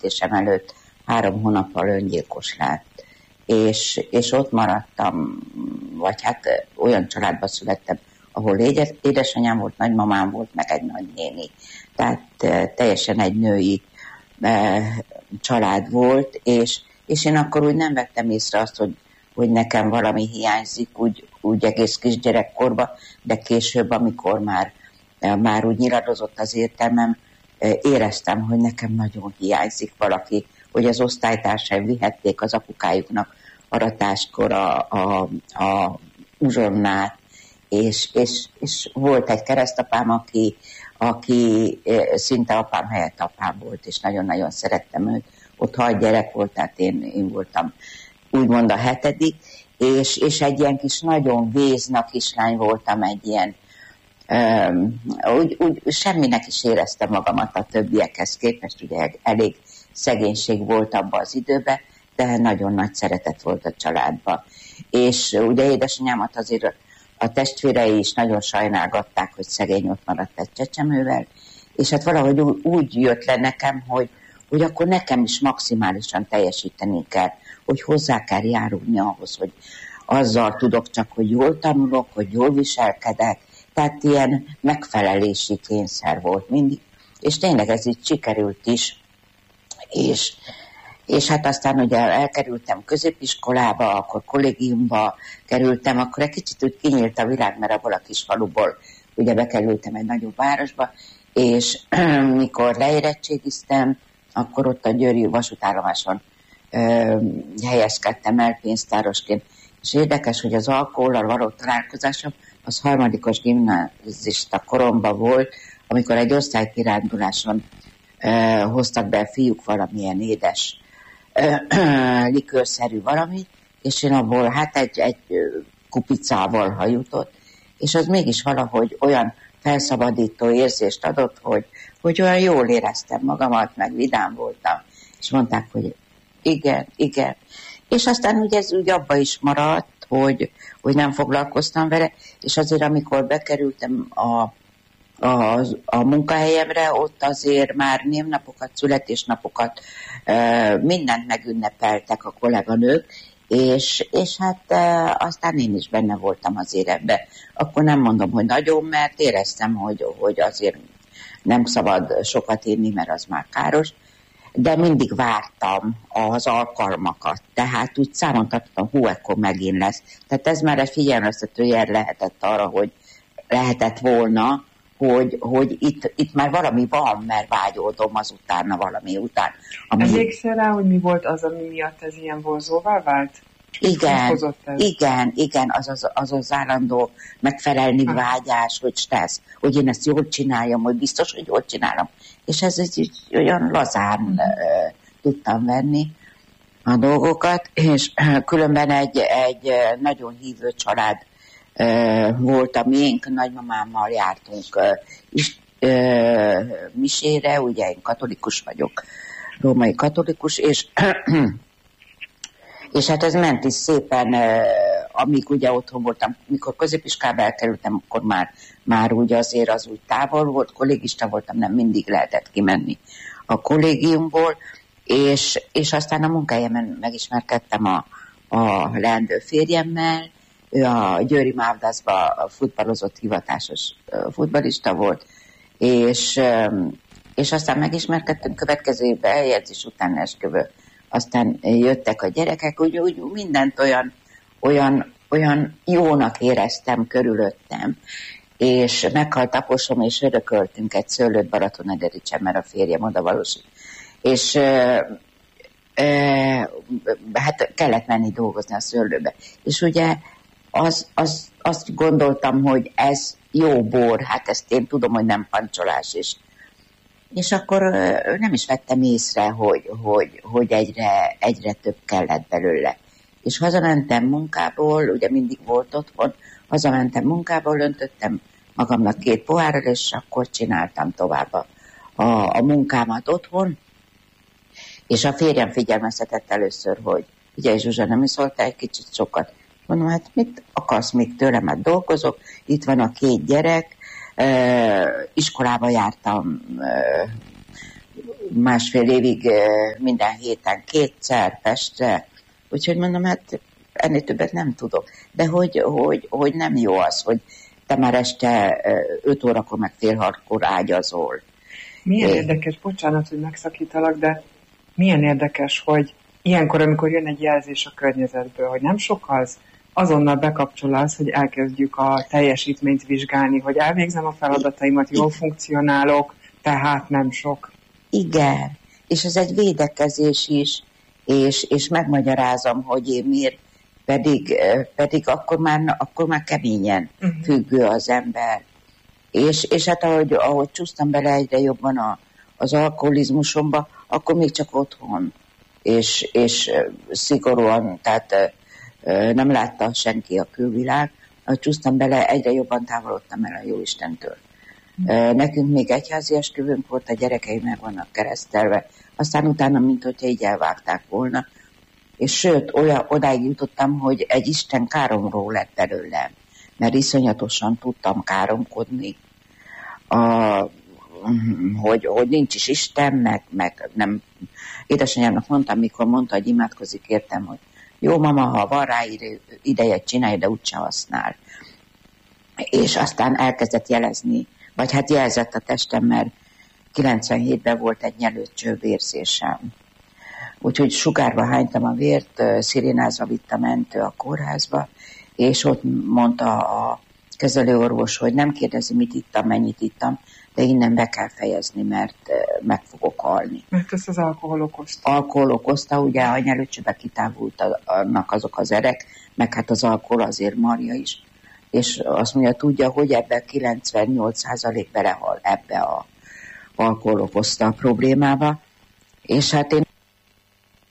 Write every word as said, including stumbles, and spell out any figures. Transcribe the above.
születésem előtt három hónappal öngyilkos lett. És, és ott maradtam, vagy hát olyan családba születtem, ahol édesanyám volt, nagymamám volt, meg egy nagynéni. Tehát teljesen egy női család volt, és, és én akkor úgy nem vettem észre azt, hogy, hogy nekem valami hiányzik, úgy, úgy egész kisgyerekkorban, de később, amikor már, már úgy nyiladozott az értelmem, éreztem, hogy nekem nagyon hiányzik valaki, hogy az osztálytársaim vihették az apukájuknak aratáskor a, a, a uzsonnát, és, és, és volt egy keresztapám, aki, aki szinte apám helyett apám volt, és nagyon-nagyon szerettem őt. Ott hat gyerek volt, tehát én, én voltam úgymond a hetedik, és, és egy ilyen kis nagyon vézna kislány voltam, egy ilyen, um, úgy, úgy semminek is éreztem magamat a többiekhez képest, ugye elég szegénység volt abban az időben, de nagyon nagy szeretet volt a családban. És ugye édesanyámat azért a testvérei is nagyon sajnálgatták, hogy szegény ott maradt egy csecsemővel, és hát valahogy úgy jött le nekem, hogy, hogy akkor nekem is maximálisan teljesíteni kell, hogy hozzá kell járulni ahhoz, hogy azzal tudok csak, hogy jól tanulok, hogy jól viselkedek, tehát ilyen megfelelési kényszer volt mindig, és tényleg ez így sikerült is, és És hát aztán ugye elkerültem középiskolába, akkor kollégiumba kerültem, akkor egy kicsit úgy kinyílt a világ, mert abból a kis faluból ugye bekerültem egy nagyobb városba, és mikor leérettségiztem, akkor ott a győri vasútállomáson ö, helyezkedtem el pénztárosként. És érdekes, hogy az alkohollal való találkozásom az harmadikos gimnazista koromban volt, amikor egy osztálykiránduláson ö, hoztak be fiúk valamilyen édes likőrszerű valami, és én abból hát egy, egy kupicával hajutott, és az mégis valahogy olyan felszabadító érzést adott, hogy, hogy olyan jól éreztem magamat, meg vidám voltam, és mondták, hogy igen, igen. És aztán ugye ez úgy abba is maradt, hogy, hogy nem foglalkoztam vele, és azért amikor bekerültem a A, a munkahelyemre, ott azért már névnapokat, születésnapokat, mindent megünnepeltek a kolléganők, és, és hát aztán én is benne voltam azért ebbe. Akkor nem mondom, hogy nagyon, mert éreztem, hogy, hogy azért nem szabad sokat írni, mert az már káros, de mindig vártam az alkalmakat, tehát úgy számon tartottam, hú, ekkor megint lesz. Tehát ez már egy figyelmeztető jel lehetett arra, hogy lehetett volna, hogy, hogy itt, itt már valami van, mert vágyódom azutána valami után. Ami... Emlékszel rá, hogy mi volt az, ami miatt ez ilyen vonzóvá vált? Igen, igen, igen, az az, az az állandó megfelelni ah. vágyás, hogy stressz, hogy én ezt jól csináljam, hogy biztos, hogy jól csinálom. És ez egy olyan lazán uh, tudtam venni a dolgokat, és különben egy, egy nagyon hívő család Uh, volt a miénk, nagymamámmal jártunk uh, is, uh, misére, ugye én katolikus vagyok, római katolikus, és, és hát ez ment is szépen, uh, amíg ugye otthon voltam, mikor középiskába elkerültem, akkor már, már úgy azért az úgy távol volt, kollégista voltam, nem mindig lehetett kimenni a kollégiumból, és, és aztán a munkahelyemen megismerkedtem a, a leendő férjemmel. Ő a Győri Mávdászban futballozott, hivatásos futballista volt, és, és aztán megismerkedtünk, következő évben eljegyzés után esküvő, aztán jöttek a gyerekek, úgy, úgy mindent olyan, olyan, olyan jónak éreztem körülöttem, és meghalt aposom, és örököltünk egy szőlőt Balatonedericsen, mert a férjem oda valósít. És e, e, hát kellett menni dolgozni a szőlőbe. És ugye Az, az, azt gondoltam, hogy ez jó bor, hát ezt én tudom, hogy nem pancsolás is. És akkor nem is vettem észre, hogy, hogy, hogy egyre, egyre több kellett belőle. És hazamentem munkából, ugye mindig volt otthon, hazamentem munkából, öntöttem magamnak két pohárral, és akkor csináltam tovább a, a, a munkámat otthon. És a férjem figyelmeztetett először, hogy ugye Zsuzsa, nem iszoltál egy kicsit sokat? Mondom, hát mit akarsz még tőlem, hát dolgozok, itt van a két gyerek, uh, iskolába jártam, uh, másfél évig minden héten kétszer Pestre, úgyhogy mondom, hát ennél többet nem tudok. De hogy, hogy, hogy nem jó az, hogy te már este öt órakor meg fél hatkor ágyazol. Milyen é. érdekes, bocsánat, hogy megszakítalak, de milyen érdekes, hogy ilyenkor, amikor jön egy jelzés a környezetből, hogy nem sok az, azonnal bekapcsol az, hogy elkezdjük a teljesítményt vizsgálni, hogy elvégzem a feladataimat, jól funkcionálok, tehát nem sok. Igen, és ez egy védekezés is, és, és megmagyarázom, hogy én miért, pedig, pedig akkor, már, akkor már keményen uh-huh. függő az ember. És, és hát ahogy, ahogy csúsztam bele egyre jobban a, az alkoholizmusomba, akkor még csak otthon, és, és szigorúan, tehát nem látta senki a külvilág, ahogy csúsztam bele, egyre jobban távolodtam el a Jóistentől. Uh-huh. Nekünk még egyházi esküvőnk volt, a gyerekeim meg vannak keresztelve, aztán utána, mint hogyha így elvágták volna, és sőt, olyan, odáig jutottam, hogy egy Isten káromról lett belőlem, mert iszonyatosan tudtam káromkodni, a, hogy, hogy nincs is Isten, meg, meg nem. Édesanyámnak mondtam, mikor mondta, hogy imádkozik, értem, hogy jó mama, ha van rá ideje, csinálj, de úgyse használ. És aztán elkezdett jelezni, vagy hát jelzett a testem, mert kilencvenhétben volt egy nyelőcsővérzésem. Úgyhogy sugárba hánytam a vért, szirénázva vitt a mentő a kórházba, és ott mondta a kezelőorvos, hogy nem kérdezi, mit ittam, mennyit ittam, de innen be kell fejezni, mert meg fogok halni. Mert ezt az alkohol okozta. Alkohol okozta, ugye a nyelőcsőbe kitávultak azok az erek, meg hát az alkohol azért marja is. És azt mondja, tudja, hogy ebben kilencvennyolc százalék belehal ebbe a alkohol okozta a problémába. És hát én